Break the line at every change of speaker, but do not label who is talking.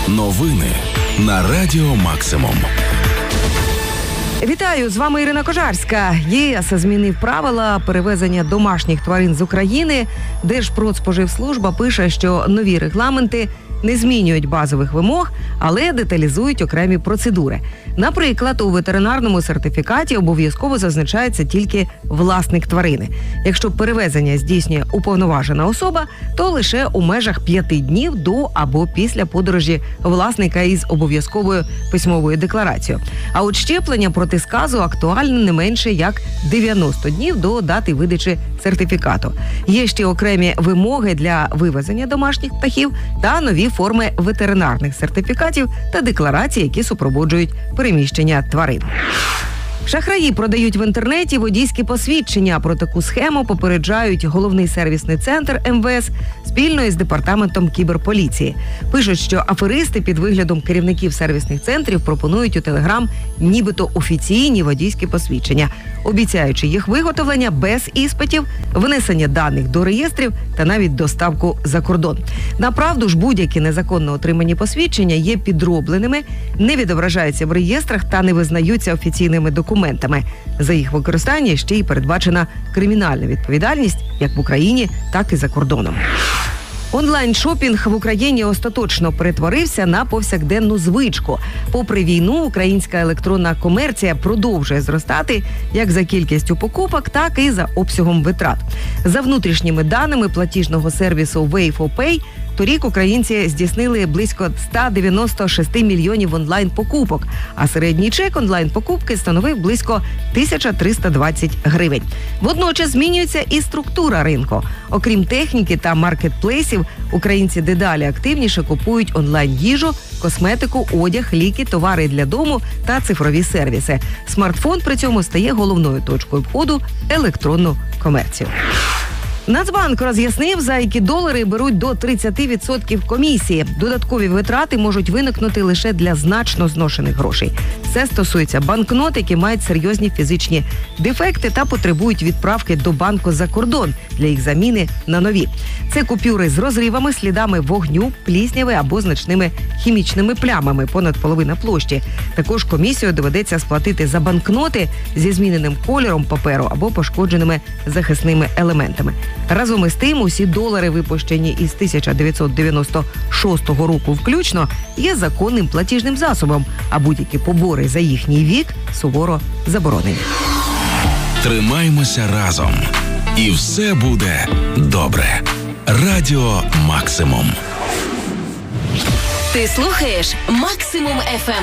Новини на Радіо Максимум.
Вітаю, з вами Ірина Кожарська. ЄС змінив правила перевезення домашніх тварин з України. Держпродспоживслужба пише, що нові регламенти не змінюють базових вимог, але деталізують окремі процедури. Наприклад, у ветеринарному сертифікаті обов'язково зазначається тільки власник тварини. Якщо перевезення здійснює уповноважена особа, то лише у межах 5 днів до або після подорожі власника із обов'язковою письмовою декларацією. А от щеплення проти сказу актуальне не менше як 90 днів до дати видачі сертифікату. Є ще окремі вимоги для вивезення домашніх птахів та нові форми ветеринарних сертифікатів та декларацій, які супроводжують переміщення тварин. Шахраї продають в інтернеті водійські посвідчення. Про таку схему попереджають головний сервісний центр МВС спільно із департаментом кіберполіції. Пишуть, що аферисти під виглядом керівників сервісних центрів пропонують у Телеграм нібито офіційні водійські посвідчення, обіцяючи їх виготовлення без іспитів, внесення даних до реєстрів та навіть доставку за кордон. Направду ж будь-які незаконно отримані посвідчення є підробленими, не відображаються в реєстрах та не визнаються офіційними документами. За їх використання ще й передбачена кримінальна відповідальність як в Україні, так і за кордоном. Онлайн-шопінг в Україні остаточно перетворився на повсякденну звичку. Попри війну, українська електронна комерція продовжує зростати як за кількістю покупок, так і за обсягом витрат. За внутрішніми даними платіжного сервісу Way4Pay, торік українці здійснили близько 196 мільйонів онлайн-покупок, а середній чек онлайн-покупки становив близько 1320 гривень. Водночас змінюється і структура ринку. Окрім техніки та маркетплейсів, українці дедалі активніше купують онлайн-їжу, косметику, одяг, ліки, товари для дому та цифрові сервіси. Смартфон при цьому стає головною точкою входу в електронну комерцію. Нацбанк роз'яснив, за які долари беруть до 30% комісії. Додаткові витрати можуть виникнути лише для значно зношених грошей. Це стосується банкнот, які мають серйозні фізичні дефекти та потребують відправки до банку за кордон для їх заміни на нові. Це купюри з розривами, слідами вогню, плісняви або значними хімічними плямами понад половина площі. Також комісію доведеться сплатити за банкноти зі зміненим кольором паперу або пошкодженими захисними елементами. Разом із тим, усі долари, випущені із 1996 року включно, є законним платіжним засобом, а будь-які побори за їхній вік суворо заборонені.
Тримаймося разом. І все буде добре. Радіо Максимум.
Ти слухаєш Максимум FM.